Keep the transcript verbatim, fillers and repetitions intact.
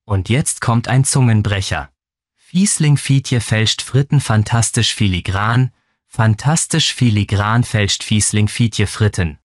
Und jetzt kommt ein Zungenbrecher. Fiesling Fietje fälscht Fritten fantastisch filigran, fantastisch filigran fälscht Fiesling Fietje Fritten.